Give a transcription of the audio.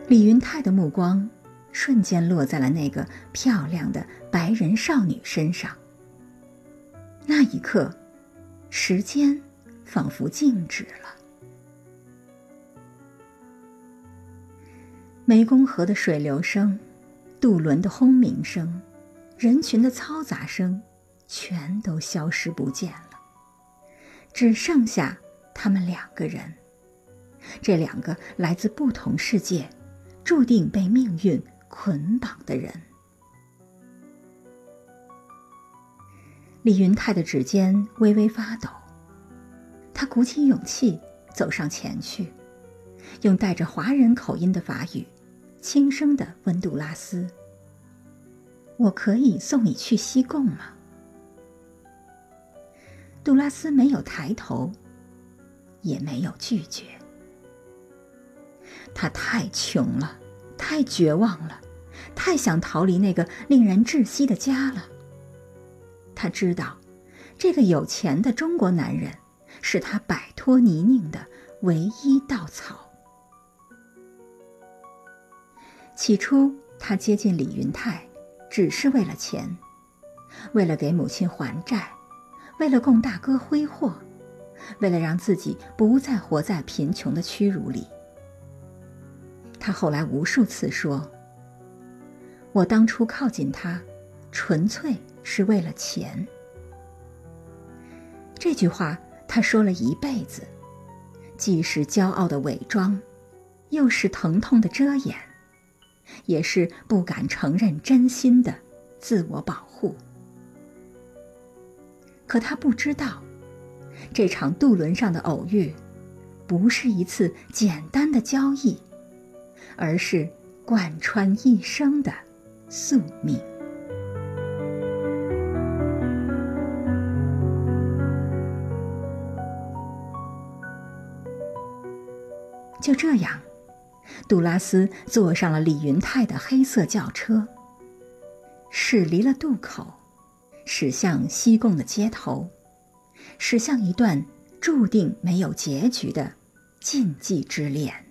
李云泰的目光瞬间落在了那个漂亮的白人少女身上。那一刻，时间仿佛静止了。湄公河的水流声，渡轮的轰鸣声，人群的嘈杂声，全都消失不见了，只剩下他们两个人，这两个来自不同世界，注定被命运捆绑的人。李云泰的指尖微微发抖，他鼓起勇气走上前去，用带着华人口音的法语轻声地问杜拉斯：“我可以送你去西贡吗？”杜拉斯没有抬头，也没有拒绝。他太穷了，太绝望了，太想逃离那个令人窒息的家了。他知道，这个有钱的中国男人是他摆脱泥泞的唯一稻草。起初，他接近李云泰，只是为了钱，为了给母亲还债，为了供大哥挥霍，为了让自己不再活在贫穷的屈辱里。他后来无数次说：“我当初靠近他，纯粹是为了钱。”这句话他说了一辈子，既是骄傲的伪装，又是疼痛的遮掩，也是不敢承认真心的自我保护。可他不知道，这场渡轮上的偶遇，不是一次简单的交易，而是贯穿一生的宿命。就这样，杜拉斯坐上了李云泰的黑色轿车，驶离了渡口，驶向西贡的街头，驶向一段注定没有结局的禁忌之恋。